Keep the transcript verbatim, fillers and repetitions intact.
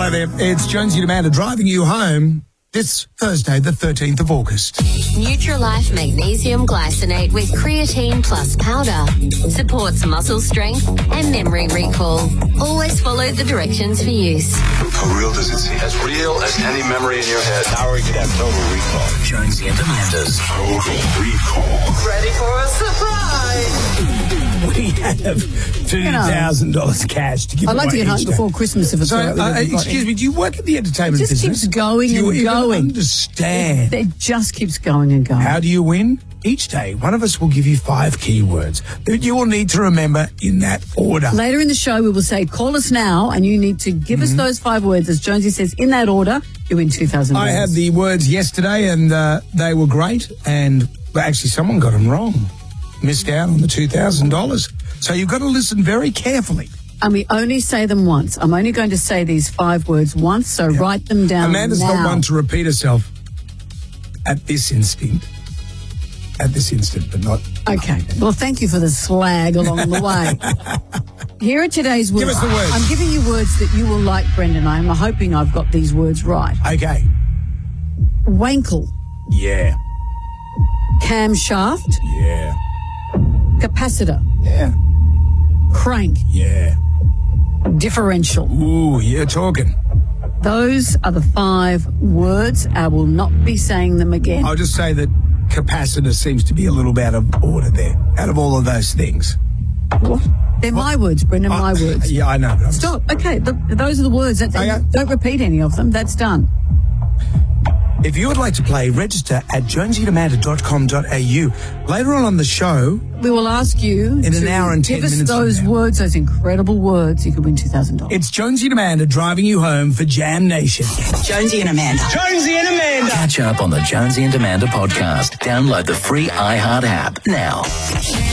Hello there, it's Jonesy and Amanda driving you home this Thursday, the thirteenth of August. Nutrilife Magnesium Glycinate with creatine plus powder supports muscle strength and memory recall. Always follow the directions for use. How real does it seem? As real as any memory in your head. Now we could have total recall. Jonesy and Amanda's Total Recall. Ready for a surprise? We have two thousand dollars cash to give I'd away like to get home each day. before Christmas if it's So, all right with uh, everybody. excuse me, do you work in the entertainment It just business? keeps going do you and even going. understand? It just keeps going and going. How do you win? Each day, one of us will give you five keywords that you will need to remember in that order. Later in the show, we will say, call us now, and you need to give Mm-hmm. us those five words. As Jonesy says, in that order, you win two thousand dollars. I had the words yesterday, and uh, they were great, and well, actually someone got them wrong. Missed out on the two thousand dollars. So you've got to listen very carefully. And we only say them once. I'm only going to say these five words once, so Yeah. write them down Amanda's now. not one to repeat herself at this instant. At this instant, but not... Okay. Well, thank you for the slag along the way. Here are today's words. Give us the words. I'm giving you words that you will like, Brendan. I'm hoping I've got these words right. Okay. Wankle, Yeah. camshaft, Yeah. capacitor, Yeah. crank, Yeah. differential. Ooh, you're talking. Those are the five words. I will not be saying them again. I'll just say that capacitor seems to be a little bit out of order there, out of all of those things. What? They're my words, Brendan, my Uh, words. Yeah, I know. But I'm Stop. Okay, the, those are the words. That, Okay. Don't repeat any of them. That's done. If you would like to play, register at jonesy and amanda dot com dot a u. Later on on the show, We will ask you In an to hour and ten give us minutes from those now. words, those incredible words. You could win two thousand dollars. it's Jonesy and Amanda driving you home for Jam Nation. Jonesy and Amanda. Jonesy and Amanda! Catch up on the Jonesy and Amanda podcast. Download the free iHeart app now.